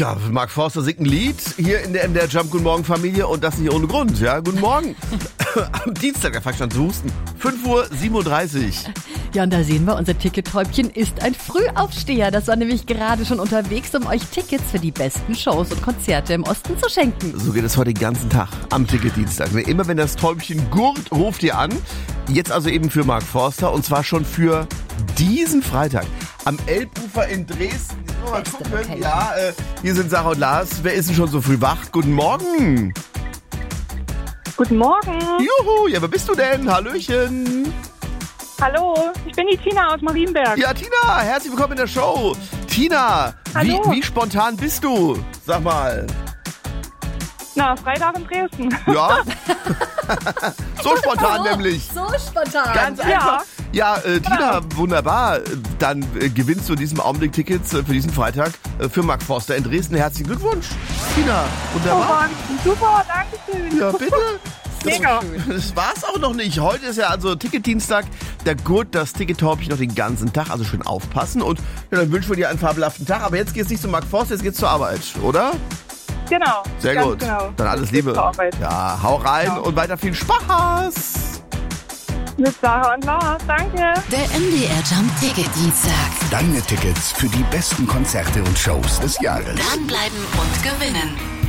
Ja, Mark Forster singt ein Lied hier in der MDR Jump Guten Morgen Familie und das nicht ohne Grund. Ja, guten Morgen. Am Dienstag, der Fachstand zu Husten, 5:37 Uhr. Ja, und da sehen wir, unser Tickettäubchen ist ein Frühaufsteher. Das war nämlich gerade schon unterwegs, um euch Tickets für die besten Shows und Konzerte im Osten zu schenken. So geht es heute den ganzen Tag am Ticketdienstag. Immer wenn das Täubchen gurrt, ruft ihr an. Jetzt also eben für Mark Forster und zwar schon für diesen Freitag am Elbufer in Dresden. Mal gucken. Ja, hier sind Sarah und Lars. Wer ist denn schon so früh wach? Guten Morgen. Guten Morgen. Juhu, ja, wer bist du denn? Hallöchen. Hallo, ich bin die Tina aus Marienberg. Ja, Tina, herzlich willkommen in der Show. Tina, wie spontan bist du? Sag mal. Na, Freitag in Dresden. Ja? So spontan nämlich. So spontan. Ganz einfach. Ja, Tina, wunderbar. Dann gewinnst du in diesem Augenblick Tickets für diesen Freitag für Mark Forster in Dresden. Herzlichen Glückwunsch. Tina, wunderbar. Super, danke schön. Ja, bitte. Mega. Das war's auch noch nicht. Heute ist ja also Ticketdienstag. Da gurt das Tickettäubchen noch den ganzen Tag. Also schön aufpassen. Und ja, dann wünschen wir dir einen fabelhaften Tag. Aber jetzt geht's nicht zu Mark Forster, jetzt geht's zur Arbeit, oder? Genau. Sehr ganz gut. Genau. Dann alles Liebe. Ja, hau rein und weiter viel Spaß. Mit Sarah und Lars, danke. Der MDR Jump Ticketdienstag. Deine Tickets für die besten Konzerte und Shows des Jahres. Dranbleiben und gewinnen.